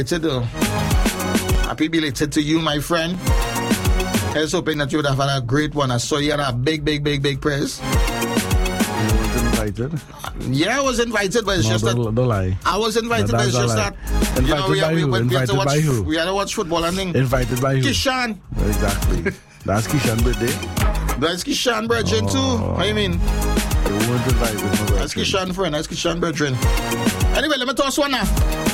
Happy belated to you, my friend. I was hoping that you would have had a great one. I saw you had a big prize. You weren't invited? Yeah, I was invited, but it's just that... Don't lie. I was invited, but it's just that... We had to watch football and things. Invited by who? Kishan. Exactly. That's Kishan's birthday? That's Kishan Brethren too. What do you mean? You weren't invited. That's Kishan friend. That's Kishan Brethren. Anyway, let me toss one now.